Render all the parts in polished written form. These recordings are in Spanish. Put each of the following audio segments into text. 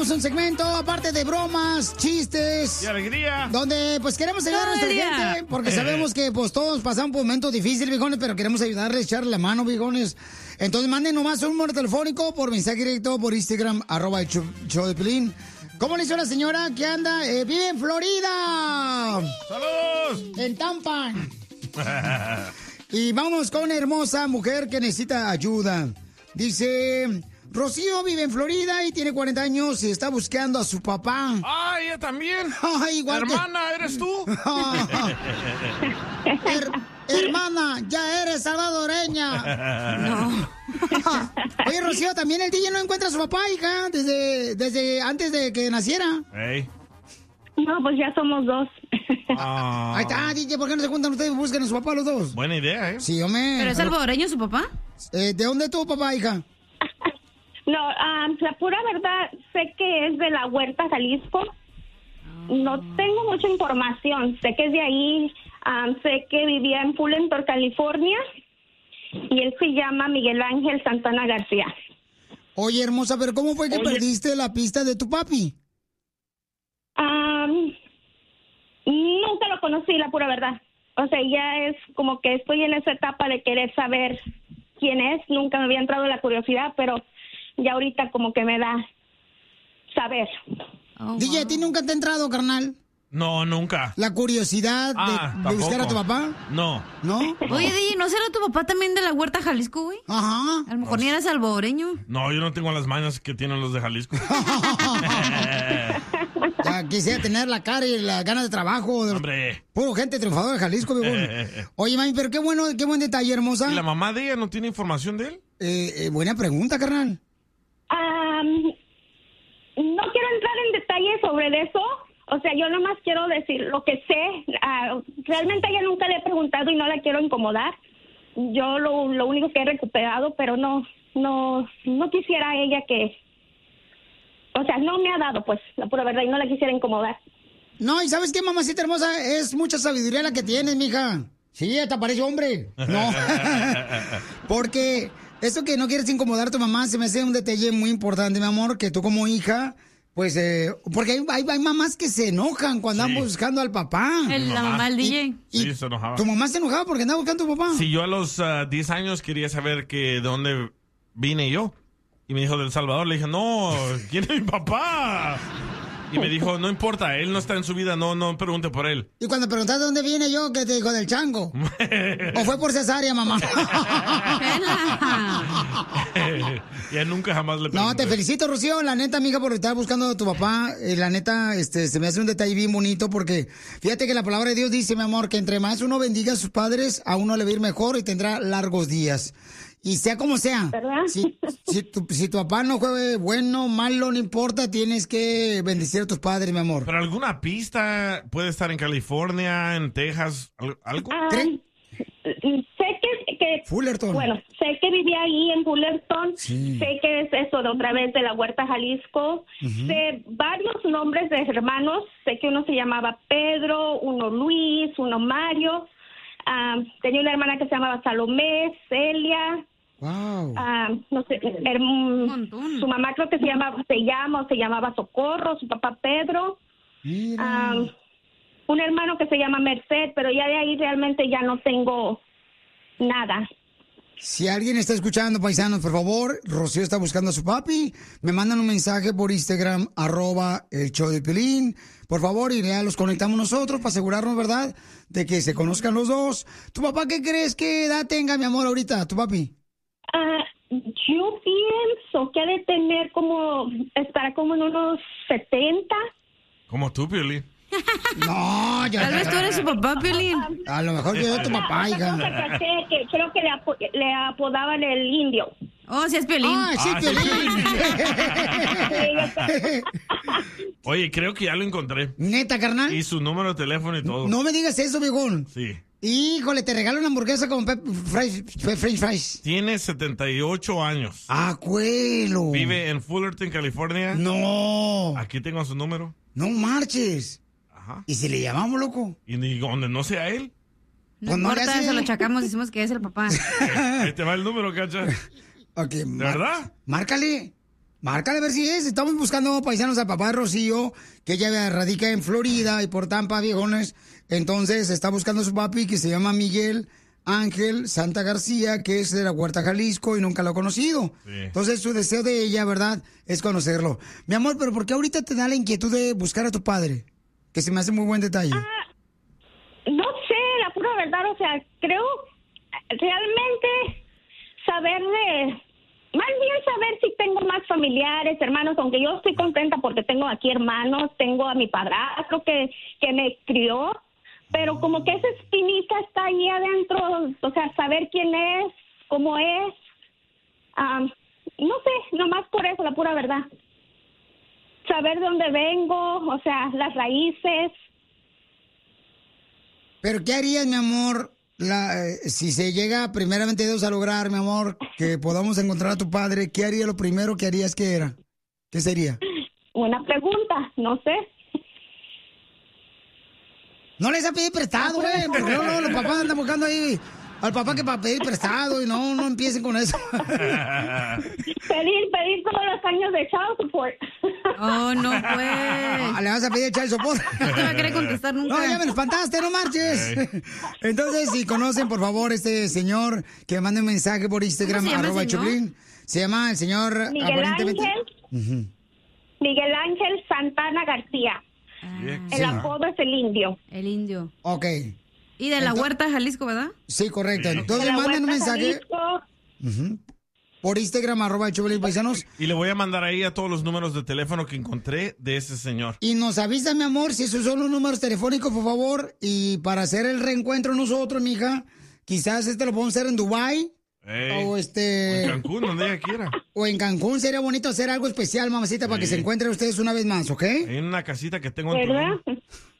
tenemos un segmento, aparte de bromas, chistes. Y alegría. Donde, pues, queremos ayudar a nuestra gente. Porque sabemos que, pues, todos pasamos por momentos difíciles, viejones, pero queremos ayudarles, echarle la mano, viejones. Entonces, manden nomás un número telefónico por mensaje directo, por Instagram, @el show de Piolín. ¿Cómo le hizo la señora que anda? Vive en Florida. ¡Saludos! En Tampa. Y vamos con una hermosa mujer que necesita ayuda. Dice, Rocío vive en Florida y tiene 40 años y está buscando a su papá. ¡Ah, ella también! Igual Hermana, ¿eres tú? Hermana, ya eres salvadoreña. No. Oye, Rocío, también el DJ no encuentra a su papá, hija, desde antes de que naciera. Hey. No, pues ya somos dos. Ahí está, DJ, ¿por qué no se juntan ustedes y buscan a su papá los dos? Buena idea, ¿eh? Sí, hombre. ¿Pero es salvadoreño su papá? ¿De dónde es tu papá, hija? No, la pura verdad, sé que es de la Huerta, Jalisco. No tengo mucha información. Sé que es de ahí. Sé que vivía en Fullerton, California. Y él se llama Miguel Ángel Santana García. Oye, hermosa, ¿pero cómo fue que perdiste la pista de tu papi? Nunca lo conocí, la pura verdad. O sea, ya es como que estoy en esa etapa de querer saber quién es. Nunca me había entrado la curiosidad, pero ya ahorita como que me da saber. DJ, ¿a ti nunca te ha entrado, carnal? No, nunca. ¿La curiosidad de buscar a tu papá? No. ¿No? Oye, DJ, ¿no será tu papá también de la Huerta, Jalisco, güey? Ajá. A lo mejor ni era salvadoreño. No, yo no tengo las mañas que tienen los de Jalisco. Ya quisiera tener la cara y las ganas de trabajo. Hombre. Puro gente triunfadora de Jalisco, viejo. Oye, mami, pero qué buen detalle, hermosa. ¿Y la mamá de ella no tiene información de él? Buena pregunta, carnal. No quiero entrar en detalles sobre eso. O sea, yo nomás quiero decir lo que sé. Realmente a ella nunca le he preguntado y no la quiero incomodar. Yo lo único que he recuperado, pero no quisiera ella que... O sea, no me ha dado, pues, la pura verdad, y no la quisiera incomodar. No, ¿y sabes qué, mamacita hermosa? Es mucha sabiduría la que tienes, mija. Sí, te parece hombre. No. Porque eso que no quieres incomodar a tu mamá se me hace un detalle muy importante, mi amor, que tú como hija... Pues, porque hay mamás que se enojan cuando andan buscando al papá. La mamá del DJ. Sí, se enojaba. ¿Tu mamá se enojaba porque andaba buscando a tu papá? Sí, yo a los 10 años quería saber de dónde vine yo. Y me dijo, de El Salvador. Le dije, no, ¿quién es mi papá? Y me dijo, no importa, él no está en su vida, no pregunte por él. Y cuando preguntaste de dónde viene yo, ¿qué te dijo? ¿Del chango? ¿O fue por cesárea, mamá? Ya nunca jamás le pregunté. No, te felicito, Rocío, la neta, amiga, por estar buscando a tu papá. La neta, se me hace un detalle bien bonito porque fíjate que la palabra de Dios dice, mi amor, que entre más uno bendiga a sus padres, a uno le va a ir mejor y tendrá largos días. Y sea como sea, si tu papá no fue bueno, malo, no importa, tienes que bendecir a tus padres, mi amor. ¿Pero alguna pista puede estar en California, en Texas, algo? Sé que Fullerton. Bueno, sé que vivía ahí en Fullerton. Sí. Sé que es eso de otra vez de la Huerta, Jalisco. Sé varios nombres de hermanos. Sé que uno se llamaba Pedro, uno Luis, uno Mario. Tenía una hermana que se llamaba Salomé, Celia. Wow. No sé, su mamá creo que se llamaba Socorro, su papá Pedro. Un hermano que se llama Merced, pero ya de ahí realmente ya no tengo nada. Si alguien está escuchando, paisanos, por favor, Rocío está buscando a su papi. Me mandan un mensaje por Instagram, @el show de Piolín. Por favor, y ya los conectamos nosotros para asegurarnos, ¿verdad?, de que se conozcan los dos. ¿Tu papá qué crees que edad tenga, mi amor, ahorita, tu papi? Yo pienso que ha de tener estará como en unos 70. Como tú, Piolín. No, Tal vez tú eres su papá, Piolín. A lo mejor yo soy tu papá, hija. Creo que le apodaban el indio. Oh, sí es Piolín. Sí, Piolín. Oye, creo que ya lo encontré. ¿Neta, carnal? Y su número de teléfono y todo. No me digas eso, viejón. Sí. Híjole, te regalo una hamburguesa con french fries. Tiene 78 años. ¡Acuelo! Vive en Fullerton, California. No. Aquí tengo su número. No marches. Ajá. ¿Y si le llamamos, loco? Y ni donde no sea él. No importa, se lo chacamos, decimos que es el papá. Ahí te va el número, cacha. Ok, ¿De verdad? Márcale. Márcale a ver si es. Estamos buscando paisanos al papá de Rocío, que ella radica en Florida y por Tampa, viejones. Entonces está buscando a su papi, que se llama Miguel Ángel Santa García, que es de la Huerta, Jalisco, y nunca lo ha conocido. Sí. Entonces su deseo de ella, ¿verdad?, es conocerlo. Mi amor, pero ¿por qué ahorita te da la inquietud de buscar a tu padre? Que se me hace muy buen detalle. No sé, la pura verdad, o sea, creo realmente más bien saber si tengo más familiares, hermanos, aunque yo estoy contenta porque tengo aquí hermanos, tengo a mi padrastro que me crió, pero como que esa espinita está ahí adentro, o sea, saber quién es, cómo es, no sé, nomás por eso, la pura verdad. Saber de dónde vengo, o sea, las raíces. ¿Pero qué harías, mi amor, si se llega primeramente Dios a lograr, mi amor, que podamos encontrar a tu padre? ¿Qué haría lo primero que harías que era? ¿Qué sería? Una pregunta, no sé. No les ha pedido prestado, güey, porque no, los papás andan buscando ahí al papá que para pedir prestado y no empiecen con eso. Pedir todos los años de child support. Oh, no, pues. Le vas a pedir child support. No te va a querer contestar nunca. No, ya me lo espantaste, no marches. Entonces, si conocen, por favor, este señor, que me mande un mensaje por Instagram, @Choplin. Se llama el señor... Miguel Ángel. Miguel Ángel Santana García. El apodo es el Indio. El Indio. Ok. Y de la Huerta, Jalisco, ¿verdad? Sí, correcto. Entonces manden un mensaje por Instagram, @Choplin Paisanos. Y le voy a mandar ahí a todos los números de teléfono que encontré de ese señor. Y nos avisa, mi amor, si esos son los números telefónicos, por favor. Y para hacer el reencuentro nosotros, mija, quizás lo podemos hacer en Dubái. O en Cancún, donde ella quiera. O en Cancún, sería bonito hacer algo especial, mamacita, para que se encuentren ustedes una vez más, ¿ok? En una casita que tengo en ¿verdad? Tulum.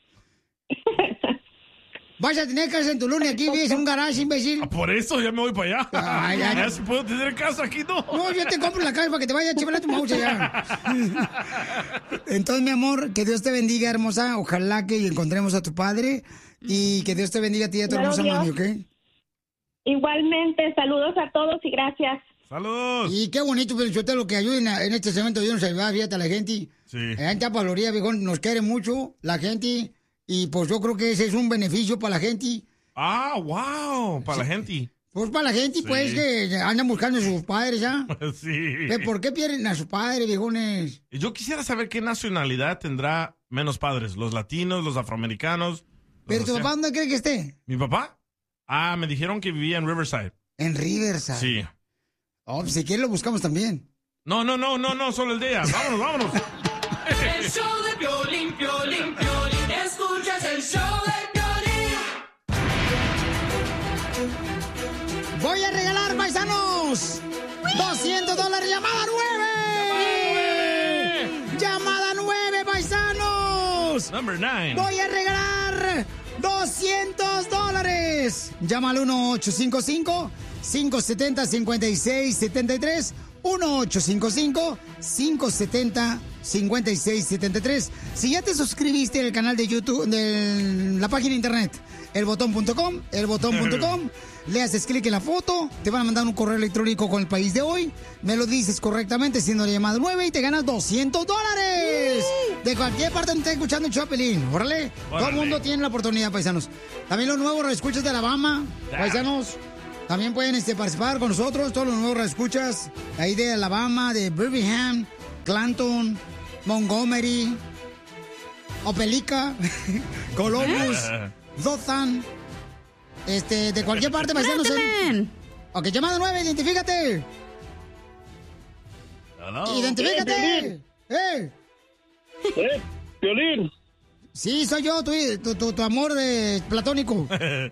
Vas a tener casa en Tulum y aquí vives en un garage, imbécil. Por eso ya me voy para allá. Ay, ya si puedo tener casa aquí, no. No, yo te compro la casa para que te vaya a chivar tu maucha ya. Entonces, mi amor, que Dios te bendiga, hermosa. Ojalá que encontremos a tu padre y que Dios te bendiga a ti y a tu hermosa mami, ¿ok? Igualmente, saludos a todos y gracias. ¡Saludos! Y qué bonito, pero lo que ayuden en este segmento de nos ayuda, fíjate, a la gente. Sí. En Tapaloría, viejón, nos quiere mucho la gente. Y pues yo creo que ese es un beneficio para la gente. Ah, wow, para la gente. Pues para la gente, pues, que andan buscando a sus padres, ¿ya? Sí. ¿Por qué pierden a sus padres, viejones? Yo quisiera saber qué nacionalidad tendrá menos padres. Los latinos, los afroamericanos. ¿Pero tu papá dónde cree que esté? ¿Mi papá? Ah, me dijeron que vivía en Riverside. ¿En Riverside? Sí. Oh, pues si quieres lo buscamos también. No, solo el de ella. Vámonos. El show de Piolín, Piolín, Piolín. Escuchas el show de Piolín. Voy a regalar, paisanos, $200. ¡Llamada 9! ¡Llamada 9, paisanos! Number 9. Voy a regalar $200. Llama al 1-855-570-5673. 1-855-570-5673. Si ya te suscribiste al canal de YouTube, de la página de internet, elbotón.com, le haces clic en la foto, te van a mandar un correo electrónico con el país de hoy, me lo dices correctamente siendo la llamada 9 y te ganas $200. De cualquier parte donde estés escuchando el Chopelín. Órale. Todo el mundo tiene la oportunidad, paisanos. También los nuevos escuchas de Alabama, paisanos. También pueden participar con nosotros, todos los nuevos escuchas ahí de Alabama, de Birmingham, Clanton, Montgomery, Opelika, Columbus, Dothan, de cualquier parte, paisanos. Ok, llamada 9, identifícate. Hello. Identifícate. Piolín. Sí, soy yo, tu amor platónico.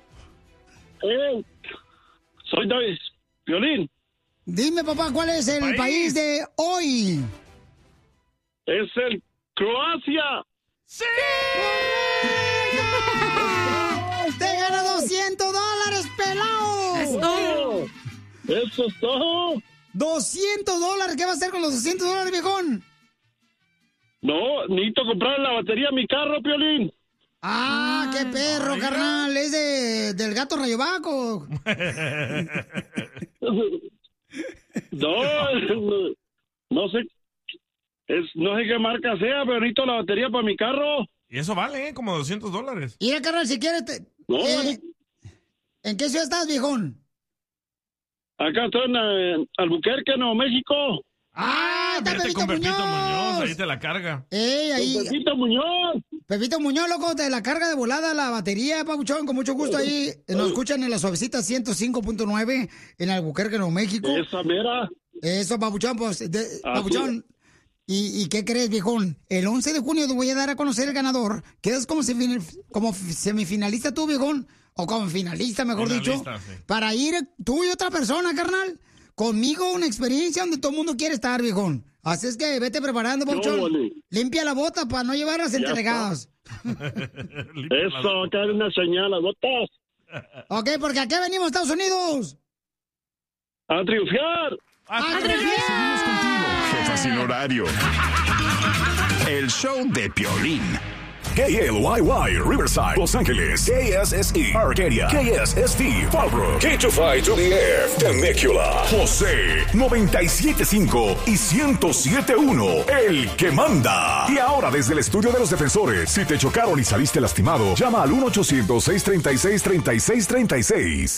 Soy David. Piolín. Dime, papá, ¿cuál es el país de hoy? Es el Croacia. ¡Sí! ¡Te gana $200, pelao! Eso es todo. $200. ¿Qué va a hacer con los $200, viejón? No, necesito comprar la batería a mi carro, Piolín. Ah, qué perro, carnal. Es del gato Rayovaco. No sé No sé qué marca sea, pero necesito la batería para mi carro. Y eso vale, como $200. Mira, carnal, si quieres... No, ¿En qué ciudad estás, viejón? acá estoy en Albuquerque, Nuevo México. ¡Ah! ¡Está Vete con Pepito Muñoz, ahí te la carga. Ahí. Pepito Muñoz. Pepito Muñoz, loco, te la carga de volada la batería, papuchón, con mucho gusto ahí. Nos escuchan en la suavecita 105.9 en Albuquerque, Nuevo México. Esa mera. Eso, papuchón, pues, papuchón. ¿Y qué crees, viejón? El 11 de junio te voy a dar a conocer el ganador. Quedas como semifinalista tú, viejón. O como finalista, mejor dicho. Sí. Para ir tú y otra persona, carnal. Conmigo una experiencia donde todo el mundo quiere estar, viejón. Así es que vete preparando, papuchón. Limpia la bota para no llevar las entregadas. Eso, acá hay una señal, las botas. Ok, porque aquí venimos, Estados Unidos. A triunfar. ¡A triunfar! Seguimos contigo, jefa sin horario. El show de Piolín. KLYY, Riverside, Los Ángeles, KSSE, Arcadia, KSST, Fallbrook, K25 to the Air, Temecula, José, 97.5 y 107.1, el que manda. Y ahora desde el estudio de los defensores, si te chocaron y saliste lastimado, llama al 1-800-636-3636.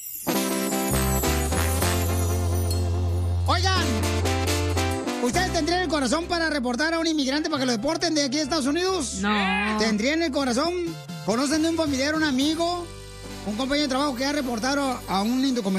Oigan, ¿ustedes tendrían el corazón para reportar a un inmigrante para que lo deporten de aquí de Estados Unidos? No. ¿Tendrían el corazón? ¿Conocen de un familiar, un amigo, un compañero de trabajo que ha reportado a un indocumentado